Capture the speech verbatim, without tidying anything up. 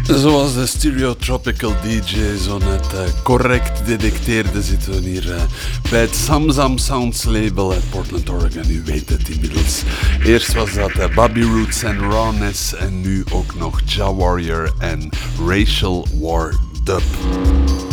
Zoals de Stereotropical D J zo net uh, correct detecteerde, zitten we hier uh, bij het Samsam Sounds label uit Portland, Oregon. U weet het inmiddels. Eerst was dat uh, Bobby Roots en Rawness en nu ook nog Ja Warrior en Racial War Dub.